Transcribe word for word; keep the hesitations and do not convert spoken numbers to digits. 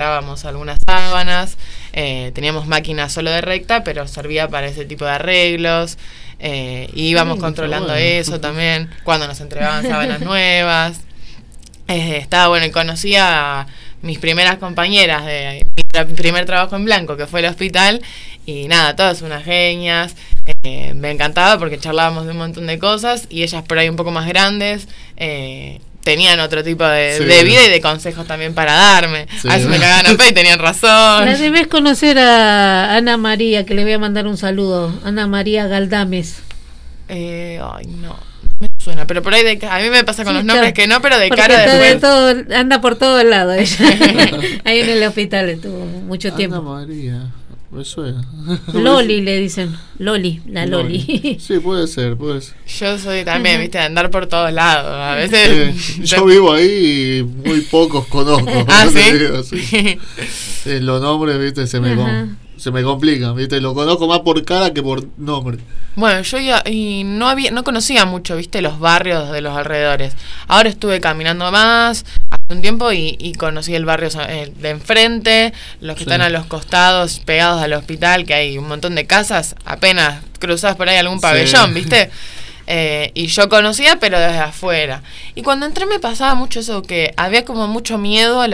reciclábamos algunas sábanas, eh, teníamos máquinas solo de recta, pero servía para ese tipo de arreglos, eh, y íbamos sí, controlando bueno. eso también, cuando nos entregaban sábanas nuevas. Eh, estaba bueno, y conocí a mis primeras compañeras de mi primer trabajo en blanco, que fue el hospital, y nada, todas unas genias. Eh, me encantaba porque charlábamos de un montón de cosas, y ellas por ahí un poco más grandes eh, tenían otro tipo de, sí. de vida y de consejos también para darme. Sí. A veces me cagaban a pe y tenían razón. La debes conocer a Ana María, que le voy a mandar un saludo. Ana María Galdames. Eh, ay, no. Me suena, pero por ahí de, a mí me pasa con sí, los nombres que no, pero de cara de todo, anda por todos lados ella. Ahí en el hospital estuvo mucho Ana tiempo. Ana María, me suena. Loli le dicen, Loli, la Loli. Loli. Sí, puede ser, puede ser. Yo soy también, uh-huh. viste, de andar por todos lados. A veces sí, yo vivo ahí y muy pocos conozco. Ah, ¿no? ¿sí? Digo, sí. Sí, los nombres, viste, se me, uh-huh. com- se me complican, viste, lo conozco más por cara que por nombre. Bueno, yo ya y no había no conocía mucho, viste, los barrios de los alrededores. Ahora estuve caminando más hace un tiempo y, y conocí el barrio de enfrente, los que sí. están a los costados, pegados al hospital, que hay un montón de casas, apenas cruzás por ahí algún pabellón, sí. viste. Eh, y yo conocía, pero desde afuera. Y cuando entré me pasaba mucho eso, que había como mucho miedo a